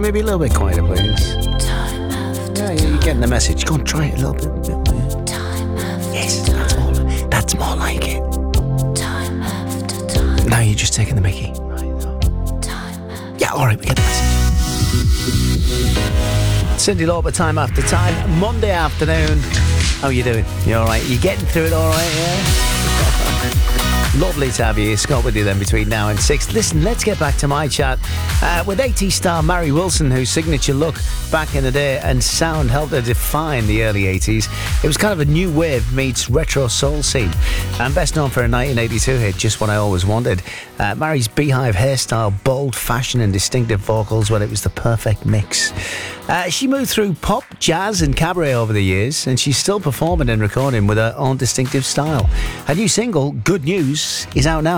maybe a little bit quieter, please? Yeah, you're getting the message. Go on, try it a little bit. Yes, that's more like it. Now you're just taking the mickey. Yeah, alright, we get the message. Cyndi Lauper, Time After Time, Monday afternoon. How are you doing? You alright? You getting through it alright, yeah? Lovely to have you. Scott with you then between now and 6. Listen, let's get back to my chat with 80s star Mary Wilson, whose signature look back in the day and sound helped her define the early 80s. It was kind of a new wave meets retro soul scene, and best known for a 1982 hit, Just What I Always Wanted. Mary's beehive hairstyle, bold fashion and distinctive vocals, well, it was the perfect mix. She moved through pop, jazz and cabaret over the years, and she's still performing and recording with her own distinctive style. Her new single, Good News, is out now.